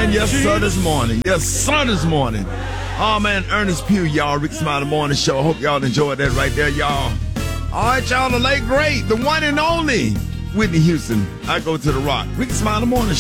man. Yes, sir, this morning. Yes, sir, this morning. Oh, man, Ernest Pugh, y'all. Rick Smiley Morning Show. I hope y'all enjoyed that right there, y'all. All right, y'all, the late great, the one and only Whitney Houston. I go to the rock. Rick Smiley Morning Show.